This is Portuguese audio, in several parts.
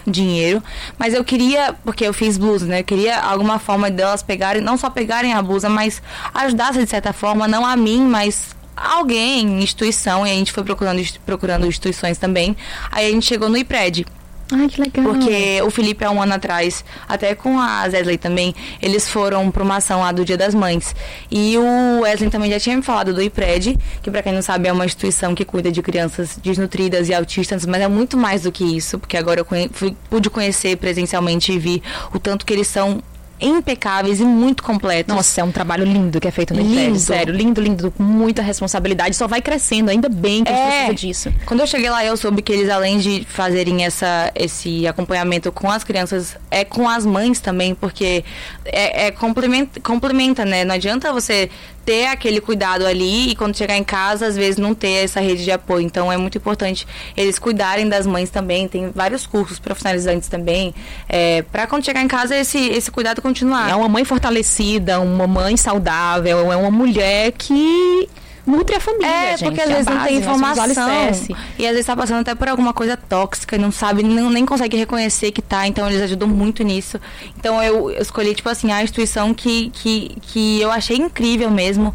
dinheiro, mas eu queria, porque eu fiz blusa, né? Eu queria alguma forma delas pegarem, não só pegarem a blusa, mas ajudassem de certa forma, não a mim, mas alguém, instituição, e a gente foi procurando instituições também. Aí a gente chegou no IPRED. Ai, que legal. Porque o Felipe, há um ano atrás, até com a Zesley também, eles foram para uma ação lá do Dia das Mães. E o Wesley também já tinha me falado do IPRED, que pra quem não sabe é uma instituição que cuida de crianças desnutridas e autistas, mas é muito mais do que isso, porque agora eu pude conhecer presencialmente e vi o tanto que eles são impecáveis e muito completos. Nossa, é um trabalho lindo que é feito no IPRED, sério, lindo, com muita responsabilidade, só vai crescendo, ainda bem que a gente precisa disso. Quando eu cheguei lá, eu soube que eles, além de fazerem esse acompanhamento com as crianças, é com as mães também, porque complementa, né? Não adianta você ter aquele cuidado ali e quando chegar em casa, às vezes não ter essa rede de apoio. Então, é muito importante eles cuidarem das mães também. Tem vários cursos profissionalizantes também, para quando chegar em casa, esse cuidado continuar. É uma mãe fortalecida, uma mãe saudável, é uma mulher que nutre a família, gente. Porque às vezes não tem informação. E às vezes tá passando até por alguma coisa tóxica e não sabe, nem consegue reconhecer que tá. Então eles ajudam muito nisso. Então eu escolhi, tipo assim, a instituição que eu achei incrível mesmo.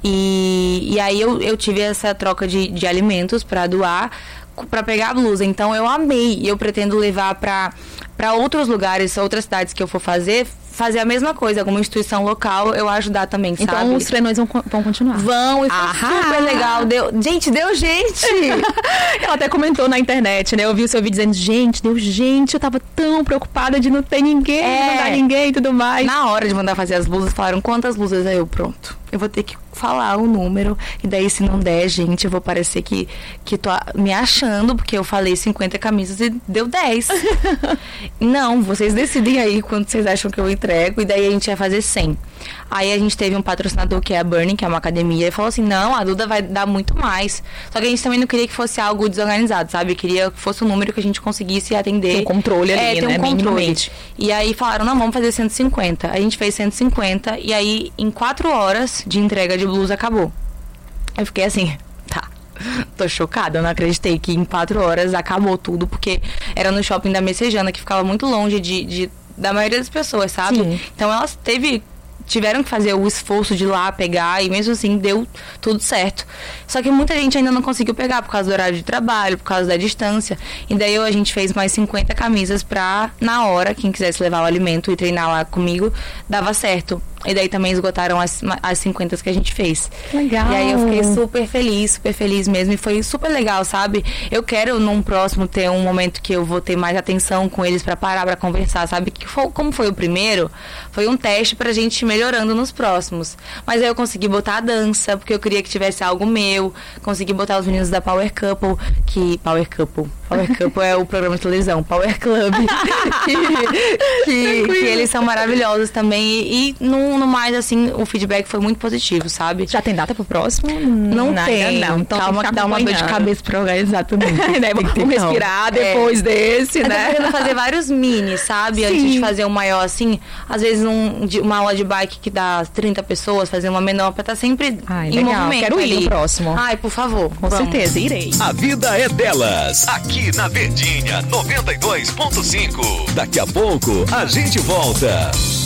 E aí eu tive essa troca de alimentos pra doar, pra pegar a blusa. Então eu amei. E eu pretendo levar pra outros lugares, outras cidades que eu for fazer a mesma coisa, alguma instituição local, eu ajudar também, sabe? Então os treinões vão continuar. Vão, e foi super legal. Deu gente! Ela até comentou na internet, né? Eu vi o seu vídeo dizendo, eu tava tão preocupada de não ter ninguém, de mandar ninguém e tudo mais. Na hora de mandar fazer as blusas, falaram quantas blusas? Aí eu, pronto. Eu vou ter que falar o número, e daí se não der, gente, eu vou parecer que tô me achando, porque eu falei 50 camisas e deu 10. Não, vocês decidem aí quanto vocês acham que eu entrego, e daí a gente vai fazer 100. Aí a gente teve um patrocinador que é a Burning, que é uma academia, e falou assim, não, a Duda vai dar muito mais. Só que a gente também não queria que fosse algo desorganizado, sabe? Queria que fosse um número que a gente conseguisse atender. Tem um controle ali, tem né? Um controle. E aí falaram, não, vamos fazer 150. A gente fez 150, e aí em 4 horas de entrega de blusa acabou. Eu fiquei assim, tô chocada, eu não acreditei que em 4 horas acabou tudo, porque era no shopping da Messejana, que ficava muito longe da maioria das pessoas, sabe? Sim. Então elas tiveram que fazer o esforço de ir lá pegar, e mesmo assim deu tudo certo. Só que muita gente ainda não conseguiu pegar por causa do horário de trabalho, por causa da distância. E daí a gente fez mais 50 camisas pra, na hora, quem quisesse levar o alimento e treinar lá comigo, dava certo. E daí também esgotaram as 50 que a gente fez. Legal. E aí eu fiquei super feliz mesmo. E foi super legal, sabe? Eu quero, num próximo, ter um momento que eu vou ter mais atenção com eles pra parar, pra conversar, sabe? Como foi o primeiro, foi um teste pra gente ir melhorando nos próximos. Mas aí eu consegui botar a dança, porque eu queria que tivesse algo meu. Consegui botar os meninos da Power Couple, Power Couple é o programa de televisão, Power Club, que eles são maravilhosos também. E no mais, assim, o feedback foi muito positivo, sabe? Já tem data pro próximo? Não tem. Não. Então calma que dá uma dor de cabeça pra organizar também. Vamos respirar depois desse, né? Eu tô querendo fazer vários mini, sabe? Sim. Antes de fazer um maior, assim. Às vezes uma aula de bike que dá 30 pessoas, fazer uma menor pra estar sempre em legal. movimento. Quero ir ali. No próximo. Ai, por favor. Com certeza, irei. A vida é delas, aqui na Verdinha 92.5. Daqui a pouco a gente volta.